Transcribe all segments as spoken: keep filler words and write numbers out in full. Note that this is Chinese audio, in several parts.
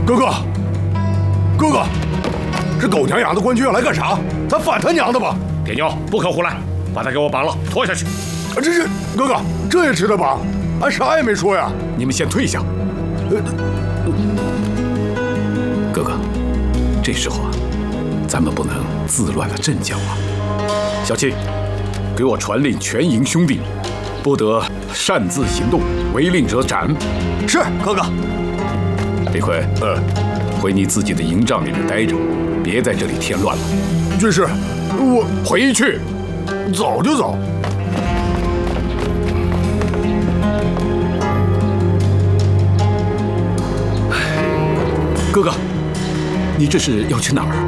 哥哥，哥哥，这狗娘养的官军要来干啥？咱反他娘的吧！ 铁牛，不可胡来，把他给我绑了，拖下去。 这这，哥哥，这也值得绑？俺啥也没说呀。 你们先退下。呃，哥哥，这时候啊，咱们不能自乱了阵脚啊。小七，给我传令全营兄弟，不得擅自行动，违令者斩。 是，哥哥。 李逵，呃，回你自己的营帐里面待着，别在这里添乱了。 军师，我回去。 走就走。 哥哥，你这是要去哪儿？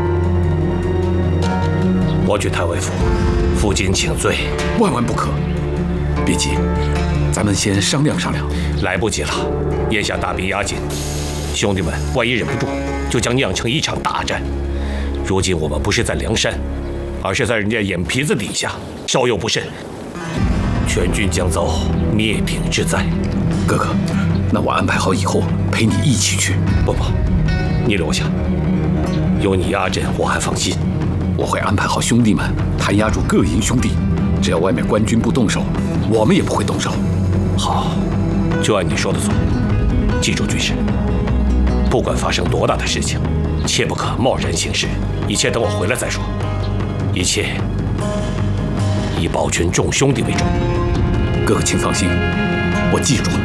我去太尉府，负荆请罪。 万万不可！别急，咱们先商量商量。 来不及了，眼下大兵压境，兄弟们万一忍不住，就将酿成一场大战。如今我们不是在梁山，而是在人家眼皮子底下，稍有不慎，全军将遭灭顶之灾。 哥哥，那我安排好以后陪你一起去。 不不，你留下，有你压阵我还放心。 我会安排好兄弟们弹压住各营兄弟，只要外面官军不动手，我们也不会动手。 好，就按你说的做。记住，军师，不管发生多大的事情，切不可贸然行事，一切等我回来再说。一切以保全众兄弟为重。 哥哥，请放心，我记住了。